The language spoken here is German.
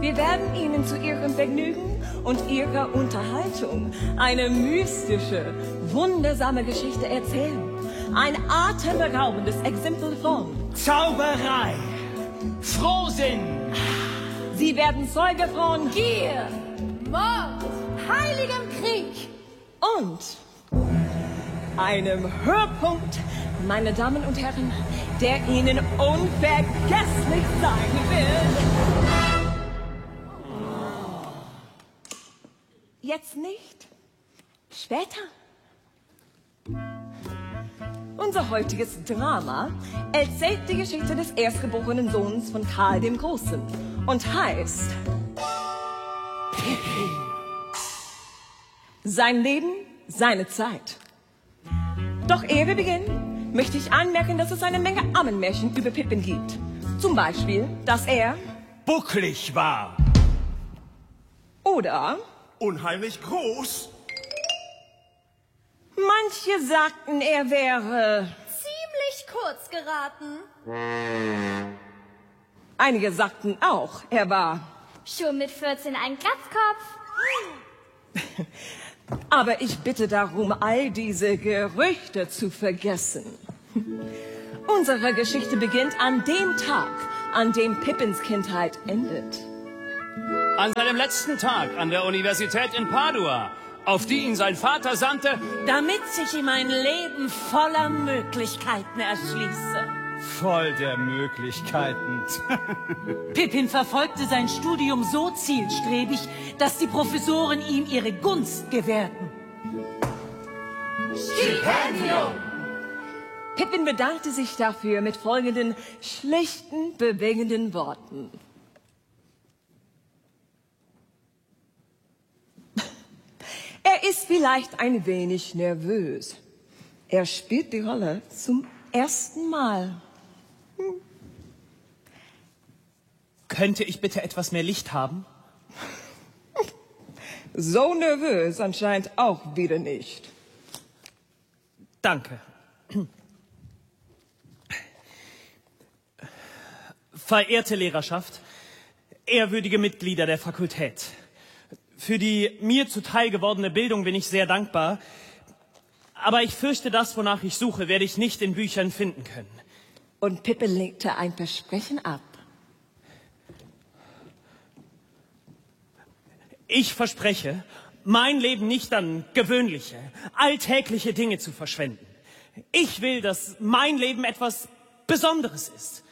Wir werden Ihnen zu Ihrem Vergnügen und Ihrer Unterhaltung eine mystische, wundersame Geschichte erzählen. Ein atemberaubendes Exempel von Zauberei, Frohsinn. Sie werden Zeuge von Gier, Mord, heiligem Krieg und einem Höhepunkt, meine Damen und Herren, der Ihnen unvergesslich sein wird. Jetzt nicht, später. Unser heutiges Drama erzählt die Geschichte des erstgeborenen Sohns von Karl dem Großen und heißt Pippin. Sein Leben, seine Zeit. Doch ehe wir beginnen, möchte ich anmerken, dass es eine Menge Ammenmärchen über Pippin gibt. Zum Beispiel, dass er bucklig war. Oder unheimlich groß. Manche sagten, er wäre ziemlich kurz geraten. Einige sagten auch, er war schon mit 14 ein Glatzkopf. Aber ich bitte darum, all diese Gerüchte zu vergessen. Unsere Geschichte beginnt an dem Tag, an dem Pippins Kindheit endet. An seinem letzten Tag an der Universität in Padua, auf die ihn sein Vater sandte, damit sich ihm ein Leben voller Möglichkeiten erschließe. voll der Möglichkeiten. Pippin verfolgte sein Studium so zielstrebig, dass die Professoren ihm ihre Gunst gewährten. Stipendium! Pippin bedankte sich dafür mit folgenden schlichten, bewegenden Worten. Er ist vielleicht ein wenig nervös. Er spielt die Rolle zum ersten Mal. Könnte ich bitte etwas mehr Licht haben? So nervös anscheinend auch wieder nicht. Danke. Verehrte Lehrerschaft, ehrwürdige Mitglieder der Fakultät, für die mir zuteil gewordene Bildung bin ich sehr dankbar, aber ich fürchte, das, wonach ich suche, werde ich nicht in Büchern finden können. Und Pippin legte ein Versprechen ab. Ich verspreche, mein Leben nicht an gewöhnliche, alltägliche Dinge zu verschwenden. Ich will, dass mein Leben etwas Besonderes ist.